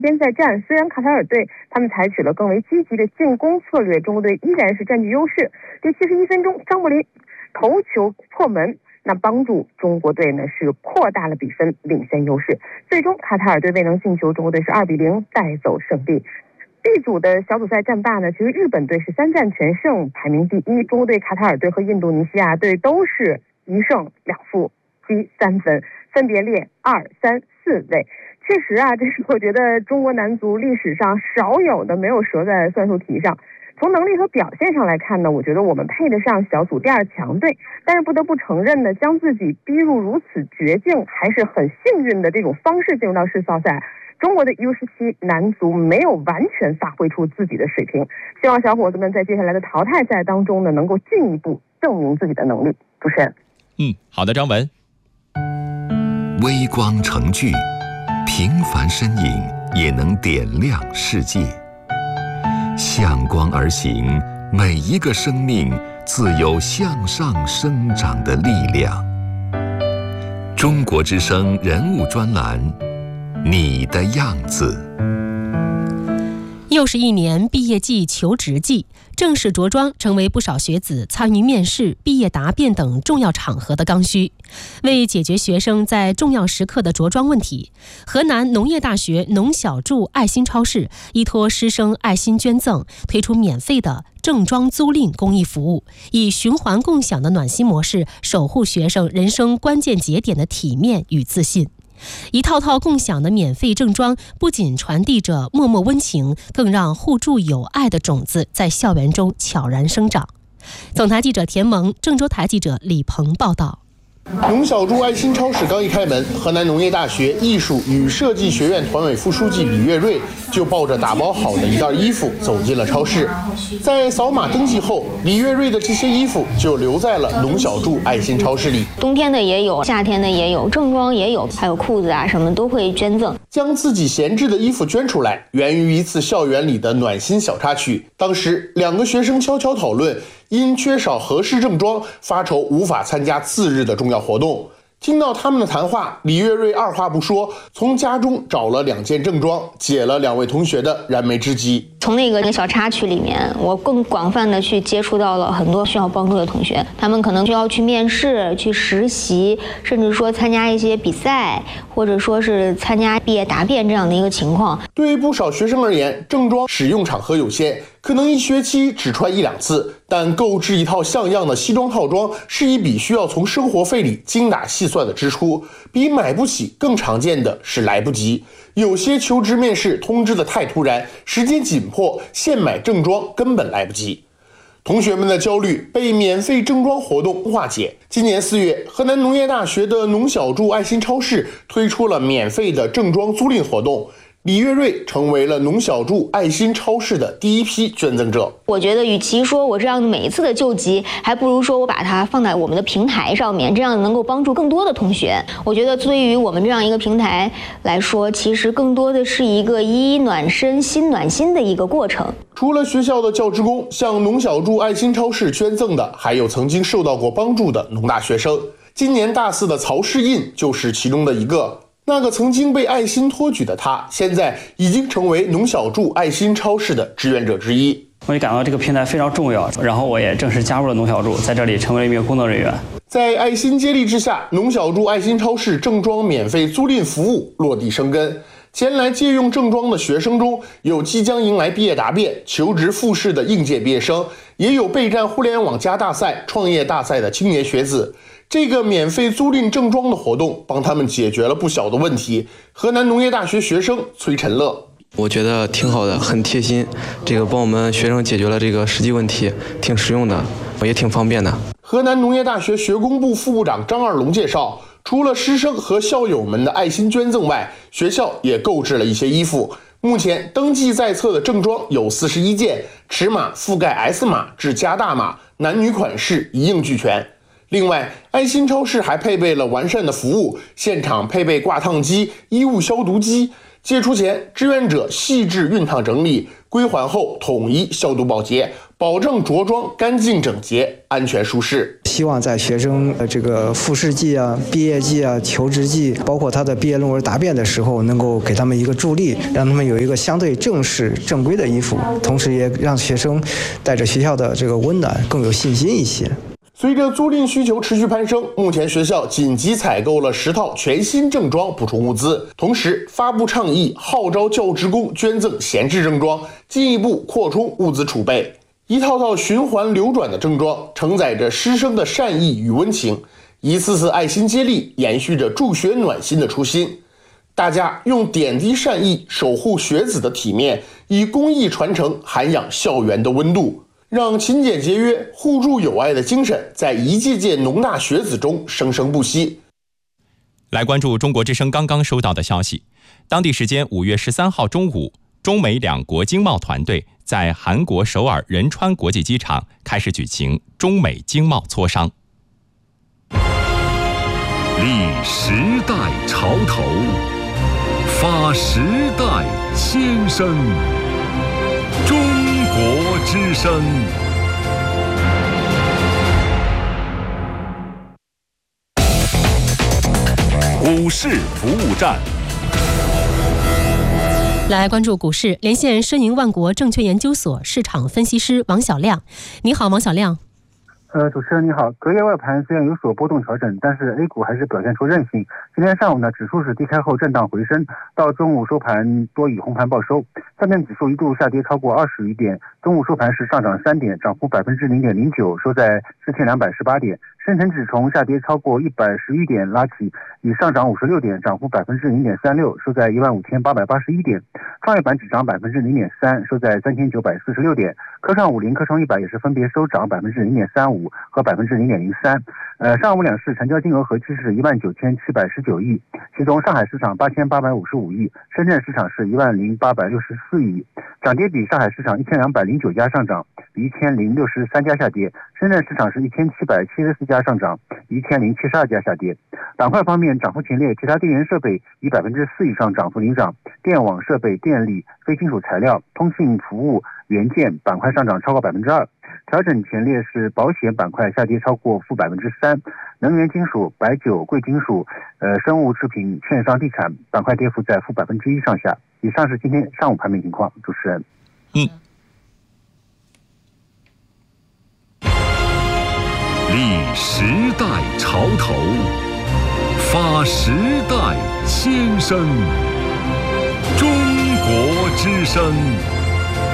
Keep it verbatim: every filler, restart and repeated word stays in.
边再战，虽然卡塔尔队他们采取了更为积极的进攻策略，中国队依然是占据优势。第七十一分钟，张伯苓头球破门，那帮助中国队呢是扩大了比分，领先优势。最终卡塔尔队未能进球，中国队是二比零带走胜利。B 组的小组赛战罢呢，其实日本队是三战全胜，排名第一。中国队、卡塔尔队和印度尼西亚队都是一胜两负，积三分，分别列二、三、四位。确实啊，这是我觉得中国男足历史上少有的没有折在算术题上。从能力和表现上来看呢，我觉得我们配得上小组第二强队，但是不得不承认呢，将自己逼入如此绝境，还是很幸运的这种方式进入到世锦赛。中国的 U 十七 男足没有完全发挥出自己的水平，希望小伙子们在接下来的淘汰赛当中呢，能够进一步证明自己的能力。主持人， 嗯，好的，张文。 微光成炬，平凡身影也能点亮世界。向光而行，每一个生命自有向上生长的力量。中国之声人物专栏，你的样子。 又是一年毕业季、求职季，正式着装成为不少学子参与面试、毕业答辩等重要场合的刚需。为解决学生在重要时刻的着装问题，河南农业大学农小筑爱心超市依托师生爱心捐赠，推出免费的正装租赁公益服务，以循环共享的暖心模式，守护学生人生关键节点的体面与自信。一套套共享的免费正装，不仅传递着默默温情，更让互助友爱的种子在校园中悄然生长。总台记者田萌，郑州台记者李鹏报道。 农小筑爱心超市刚一开门，河南农业大学艺术与设计学院团委副书记李月瑞就抱着打包好的一袋衣服走进了超市。在扫码登记后，李月瑞的这些衣服就留在了农小筑爱心超市里。 冬天的也有，夏天的也有，正装也有，还有裤子啊什么都会捐赠。 将自己闲置的衣服捐出来，源于一次校园里的暖心小插曲。当时两个学生悄悄讨论，因缺少合适正装，发愁无法参加次日的重要活动。听到他们的谈话，李月瑞二话不说，从家中找了两件正装，解了两位同学的燃眉之急。 从那个小插曲里面，我更广泛的去接触到了很多需要帮助的同学，他们可能需要去面试、去实习，甚至说参加一些比赛，或者说是参加毕业答辩这样的一个情况。 对于不少学生而言，正装使用场合有限，可能一学期只穿一两次，但购置一套像样的西装套装是一笔需要从生活费里精打细算的支出，比买不起更常见的是来不及。有些求职面试通知的太突然，时间紧迫，现买正装根本来不及。同学们的焦虑被免费正装活动化解。今年四月，河南农业大学的农小筑爱心超市推出了免费的正装租赁活动。李月瑞成为了农小筑爱心超市的第一批捐赠者。 我觉得与其说我这样每一次的救急，还不如说我把它放在我们的平台上面，这样能够帮助更多的同学。我觉得对于我们这样一个平台来说，其实更多的是一个衣暖身心暖心的一个过程。 除了学校的教职工，向农小筑爱心超市捐赠的还有曾经受到过帮助的农大学生。今年大四的曹世印就是其中的一个。那个曾经被爱心托举的他，现在已经成为农小筑爱心超市的志愿者之一。 我也感到这个平台非常重要，然后我也正式加入了农小筑，在这里成为了一名工作人员。 在爱心接力之下，农小筑爱心超市正装免费租赁服务落地生根。前来借用正装的学生中，有即将迎来毕业答辩、求职复试的应届毕业生，也有备战互联网加大赛、创业大赛的青年学子。这个免费租赁正装的活动帮他们解决了不小的问题。河南农业大学学生崔晨乐， 我觉得挺好的，很贴心，这个帮我们学生解决了这个实际问题，挺实用的，也挺方便的。 河南农业大学学工部副部长张二龙介绍，除了师生和校友们的爱心捐赠外，学校也购置了一些衣服。目前登记在册的正装有四十一件，尺码覆盖 S 码至加大码，男女款式一应俱全。另外，爱心超市还配备了完善的服务，现场配备挂烫机、衣物消毒机， 解除前，志愿者细致熨烫整理，归还后统一消毒保洁，保证着装干净整洁、安全舒适。 希望在学生呃这个复试季啊、毕业季啊、求职季，包括他的毕业论文答辩的时候，能够给他们一个助力，让他们有一个相对正式、正规的衣服，同时也让学生带着学校的这个温暖更有信心一些。 随着租赁需求持续攀升，目前学校紧急采购了十套全新正装补充物资，同时发布倡议，号召教职工捐赠闲置正装，进一步扩充物资储备。一套套循环流转的正装，承载着师生的善意与温情，一次次爱心接力，延续着助学暖心的初心。大家用点滴善意守护学子的体面，以公益传承涵养校园的温度。让勤俭节约、互助友爱的精神在一届届农大学子中生生不息。 来关注中国之声刚刚收到的消息，当地时间五月十三号中午，中美两国经贸团队在韩国首尔仁川国际机场开始举行中美经贸磋商。 立时代潮头，发时代先声。中国之声。股市服务站。 来关注股市，连线申银万国证券研究所市场分析师王小亮。你好，王小亮。 呃，主持人你好，隔夜外盘虽然有所波动调整，但是 A 股还是表现出韧性。今天上午呢，指数是低开后震荡回升，到中午收盘多以红盘报收。上证指数一度下跌超过二十余点，中午收盘是上涨三点，涨幅百分之零点零九，收在四千两百十八点。深成指从下跌超过一百十余点拉起，以上涨五十六点，涨幅百分之零点三六，收在一万五千八百八十一点。创业板只涨百分之零点三，收在三千九百四十六点。科创五零、科创一百也是分别收涨百分之零点三五和百分之零点零三。呃，上午两市成交金额合计是一万九千七百十九亿，其中上海市场八千八百五十五亿，深圳市场是一万零八百六十四亿。涨跌比，上海市场一千两百零九家上涨，比一千零六十三家下跌；深圳市场是一千七百七十四家上涨，比一千零七十二家下跌。板块方面，涨幅前列，其他电源设备以百分之四以上涨幅领涨，电网设备、电力、非金属材料、通信服务、元件板块上涨超过百分之二。调整前列是保险板块下跌超过负百分之三，能源金属、白酒、贵金属、呃生物制品、券商、地产板块跌幅在负百分之一上下。以上是今天上午盘面情况，主持人。 嗯。 立时代潮头，发时代先声。中国之声。